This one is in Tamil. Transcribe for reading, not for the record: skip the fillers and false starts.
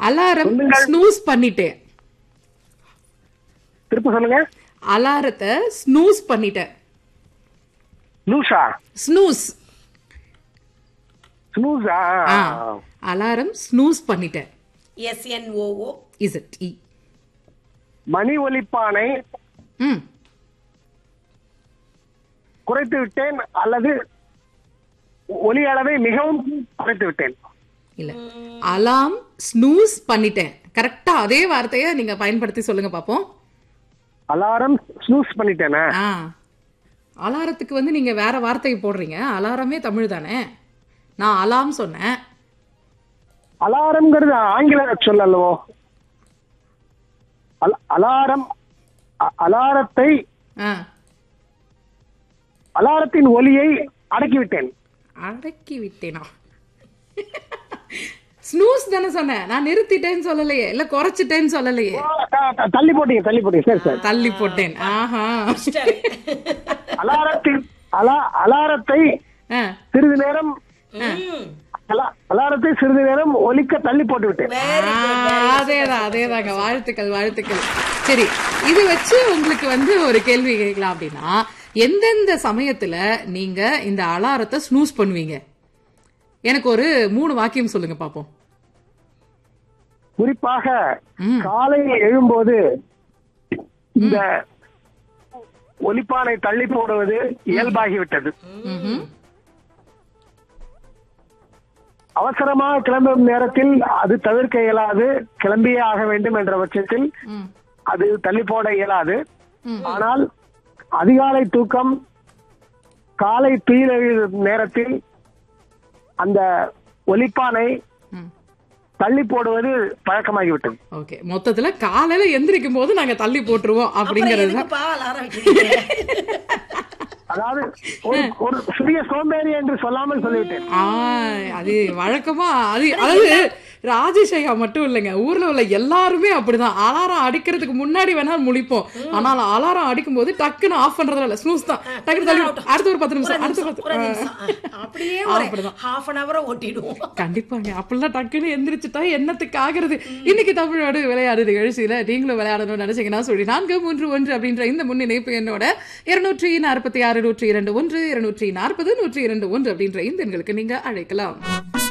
அலாரம் சொல்லுங்கள். ஸ்னூஸ் பண்ணிட்டேன். திருப்ப சொல்லுங்க. அலாரத்தை ஸ்னூஸ் பண்ணிட்டேன். லூசா ஸ்னூஸ். ஸ்னூஸா? அலாரம் ஸ்னூஸ் பண்ணிட்டேன். SNOO. இஸ் இட் இ? மணி ஒலிப்பானை ம் குறைத்து விட்டேன் அல்லது ஒலி அளவை மிகவும் குறைத்து விட்டேன். இல்ல, அலாம் ஸ்னூஸ் பண்ணிட்டேன். கரெக்டா அதே வார்த்தையை நீங்க பயன்படுத்தி சொல்லுங்க பாப்போம். அலாரம் ஸ்னூஸ் பண்ணிட்டேனா? அலாரத்துக்கு வந்து நீங்க வேற வார்த்தை போடுறீங்க. அலாரமே தமிழ் தானே. நான் அலாம் சொன்னேன். அலாரம்ங்கிறது ஆங்கில சொல் அல்லவோ? அலாரம் அலாரத்தை ஆ, அலாரத்தின் ஒலியை அடக்கிவிட்டேன். அடக்கி விட்டேனா? ஸ்னூஸ் தானே சொன்னேன். நான் நிறுத்திட்டேன்னு சொல்லலையே, இல்ல குறைச்சிட்டேன்னு சொல்லலையே. தள்ளி போட்டீங்க. சரி சார். தள்ளி போட்டேன். ஆஹா. அலாரத்தை ஆ, சிறிது நேரம் அலாரத்தை சிறிது நேரம் ஒலிக்க தள்ளி போட்டு விட்டேன். அதேதாங்க. வாழ்த்துக்கள். சரி, இது வச்சு உங்களுக்கு வந்து ஒரு கேள்வி கேட்கலாம். அப்படின்னா எந்தெந்த சமயத்துல நீங்க இந்த அலாரத்தை ஸ்னூஸ் பண்ணுவீங்க? எனக்கு ஒரு 3 வாக்கியம் சொல்லுங்க பாப்போம். குறிப்பாக காலையில் எழும்போது இந்த ஒலிப்பானை தள்ளி போடுவது இயல்பாகிவிட்டது. அவசரமாக கிளம்பும் நேரத்தில் அது தவிர்க்க இயலாது, கிளம்பியே ஆக வேண்டும் என்ற பட்சத்தில் அது தள்ளி போட இயலாது. ஆனால் அதிகாலை தூக்கம், காலை துயில் நேரத்தில் அந்த ஒலிப்பானை தள்ளி போடுவது பழக்கமாகிவிட்டது. ஓகே, மொத்தத்துல காலையில எந்திரிக்கும் போது நாங்க தள்ளி போட்டுருவோம் அப்படிங்கறது. அதாவது ஒரு சிறிய சோம்பேறி என்று சொல்லாமல் சொல்லிவிட்டேன். அது வழக்கமா அதாவது ராஜேஷ் ஐயா மட்டும் இல்லைங்க, ஊர்ல உள்ள எல்லாருமே அப்படிதான். அலாரம் அடிக்கிறதுக்கு முன்னாடி வேணா முழிப்போம், ஆனால் அலாரம் அடிக்கும் போது டக்குன்னு ஆஃப் பண்றதுல இல்ல, ஸ்னூஸ் தான். டக்குனு தள்ளி அடுத்த ஒரு 10 நிமிஷம், அப்படியே half an hour ஓட்டிடுவோம். கண்டிப்பாங்க. அப்படிலாம் டக்குன்னு எந்திரிச்சுட்டா என்னத்துக்கு ஆகிறது? இன்னைக்கு தமிழோடு விளையாடு நிகழ்ச்சியில நீங்களும் விளையாடணும்னு நினைச்சீங்கன்னா சொல்லி 431 அப்படின்ற இந்த முன்னிணைப்பு என்னோட 246 102 1 240 102 1 அப்படின்ற இந்த எண்களுக்கு நீங்க அழைக்கலாம்.